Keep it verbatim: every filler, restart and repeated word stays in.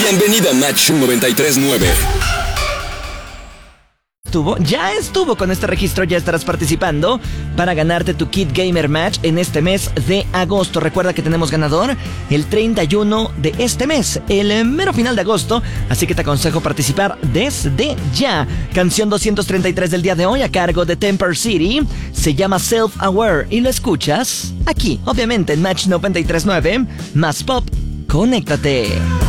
Bienvenida a Match noventa y tres nueve. Estuvo, ya estuvo con este registro, ya estarás participando para ganarte tu Kit Gamer Match en este mes de agosto. Recuerda que tenemos ganador el treinta y uno de este mes, el mero final de agosto, así que te aconsejo participar desde ya. Canción doscientos treinta y tres del día de hoy a cargo de Temper City, se llama Self Aware y lo escuchas aquí, obviamente en Match noventa y tres nueve, más pop, conéctate.